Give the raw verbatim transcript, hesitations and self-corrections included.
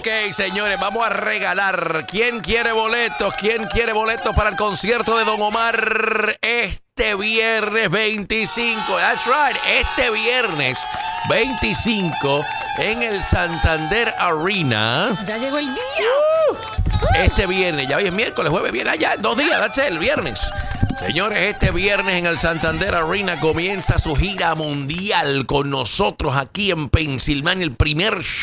Ok, señores, vamos a regalar. ¿Quién quiere boletos? ¿Quién quiere boletos para el concierto de Don Omar este viernes veinticinco? That's right, este viernes veinticinco en el Santander Arena. Ya llegó el día. Uh, este viernes, ya hoy es miércoles, jueves, viernes, allá, dos días, that's it, el viernes. Señores, este viernes en el Santander Arena comienza su gira mundial con nosotros aquí en Pensilvania, el primer show